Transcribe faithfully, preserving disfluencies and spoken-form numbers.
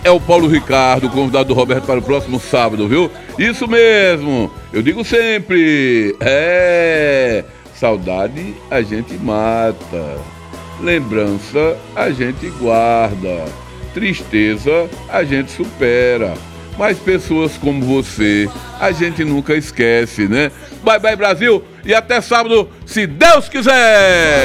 é o Paulo Ricardo, convidado do Roberto para o próximo sábado, viu? Isso mesmo, eu digo sempre, é, saudade a gente mata, lembrança a gente guarda, tristeza a gente supera, mas pessoas como você a gente nunca esquece, né? Bye bye Brasil e até sábado, se Deus quiser!